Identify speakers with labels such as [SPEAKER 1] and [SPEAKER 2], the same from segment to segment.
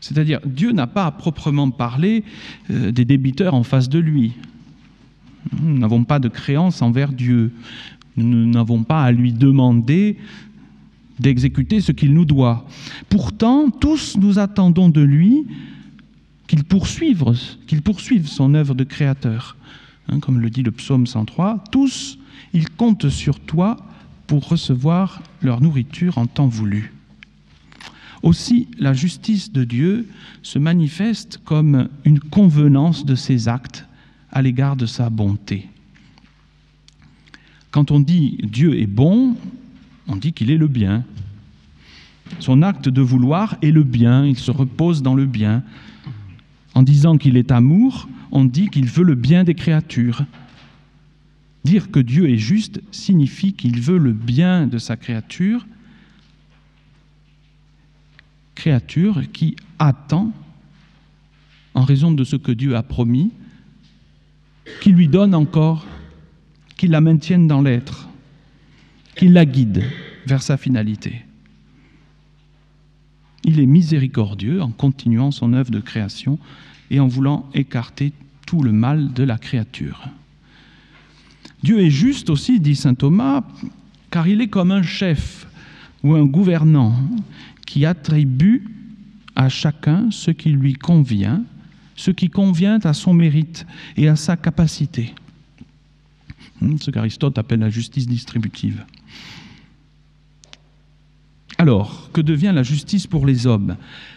[SPEAKER 1] C'est-à-dire, Dieu n'a pas à proprement parler des débiteurs en face de lui. Nous n'avons pas de créance envers Dieu. Nous n'avons pas à lui demander d'exécuter ce qu'il nous doit. Pourtant, tous nous attendons de lui qu'il poursuive son œuvre de créateur. Comme le dit le psaume 103, tous, ils comptent sur toi pour recevoir leur nourriture en temps voulu. Aussi, la justice de Dieu se manifeste comme une convenance de ses actes à l'égard de sa bonté. Quand on dit Dieu est bon, on dit qu'il est le bien. Son acte de vouloir est le bien, il se repose dans le bien. En disant qu'il est amour, on dit qu'il veut le bien des créatures. Dire que Dieu est juste signifie qu'il veut le bien de sa créature qui attend, en raison de ce que Dieu a promis, qu'il lui donne encore, qu'il la maintienne dans l'être, qu'il la guide vers sa finalité. Il est miséricordieux en continuant son œuvre de création et en voulant écarter tout le mal de la créature. Dieu est juste aussi, dit saint Thomas, car il est comme un chef ou un gouvernant qui attribue à chacun ce qui lui convient, ce qui convient à son mérite et à sa capacité. Ce qu'Aristote appelle la justice distributive. Alors, que devient la justice pour les hommes ?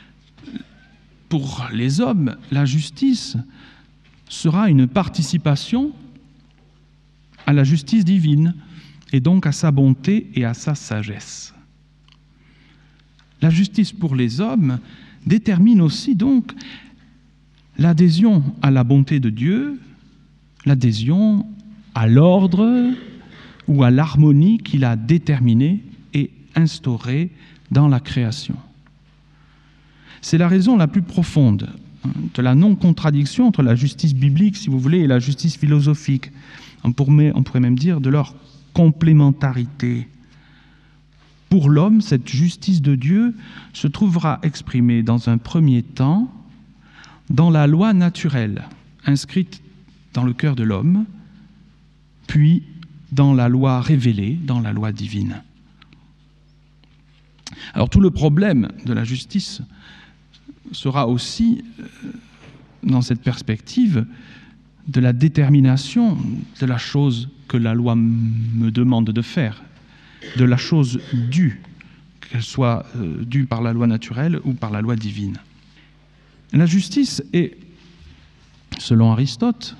[SPEAKER 1] Pour les hommes, la justice sera une participation à la justice divine et donc à sa bonté et à sa sagesse. La justice pour les hommes détermine aussi donc l'adhésion à la bonté de Dieu, l'adhésion à l'ordre ou à l'harmonie qu'il a déterminée et instaurée dans la création. C'est la raison la plus profonde de la non-contradiction entre la justice biblique, si vous voulez, et la justice philosophique. On pourrait même dire de leur complémentarité. Pour l'homme, cette justice de Dieu se trouvera exprimée dans un premier temps dans la loi naturelle, inscrite dans le cœur de l'homme, puis dans la loi révélée, dans la loi divine. Alors tout le problème de la justice sera aussi, dans cette perspective, de la détermination de la chose que la loi me demande de faire, de la chose due, qu'elle soit due par la loi naturelle ou par la loi divine. La justice est, selon Aristote,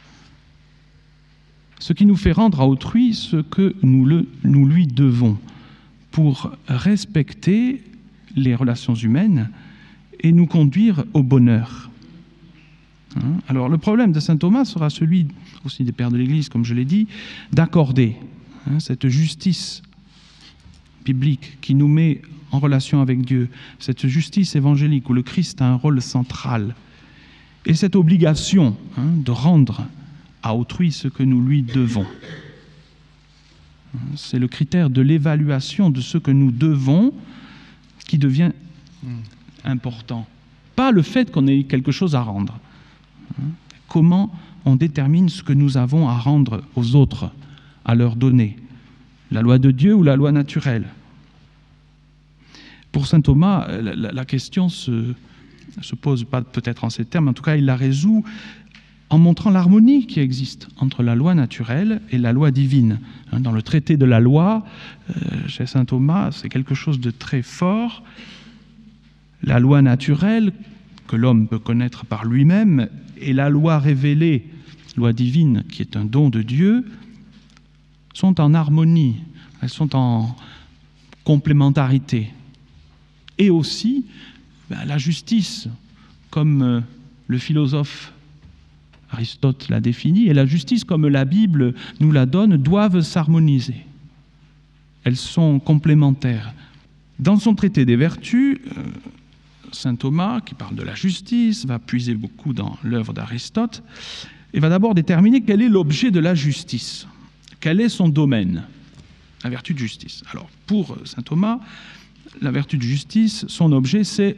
[SPEAKER 1] ce qui nous fait rendre à autrui ce que nous lui devons pour respecter les relations humaines et nous conduire au bonheur. Alors le problème de saint Thomas sera celui aussi des pères de l'Église, comme je l'ai dit, d'accorder cette justice biblique qui nous met en relation avec Dieu, cette justice évangélique où le Christ a un rôle central, et cette obligation de rendre à autrui ce que nous lui devons. C'est le critère de l'évaluation de ce que nous devons qui devient important. Pas le fait qu'on ait quelque chose à rendre. Comment on détermine ce que nous avons à rendre aux autres, à leur donner, la loi de Dieu ou la loi naturelle. Pour saint Thomas, la question se pose pas peut-être en ces termes, en tout cas il la résout en montrant l'harmonie qui existe entre la loi naturelle et la loi divine. Dans le traité de la loi, chez saint Thomas, c'est quelque chose de très fort. La loi naturelle, que l'homme peut connaître par lui-même, et la loi révélée, loi divine, qui est un don de Dieu, sont en harmonie, elles sont en complémentarité. Et aussi, la justice, comme le philosophe Aristote l'a définie, et la justice, comme la Bible nous la donne, doivent s'harmoniser. Elles sont complémentaires. Dans son traité des vertus, saint Thomas, qui parle de la justice, va puiser beaucoup dans l'œuvre d'Aristote, et va d'abord déterminer quel est l'objet de la justice, quel est son domaine, la vertu de justice. Alors, pour saint Thomas, la vertu de justice, son objet, c'est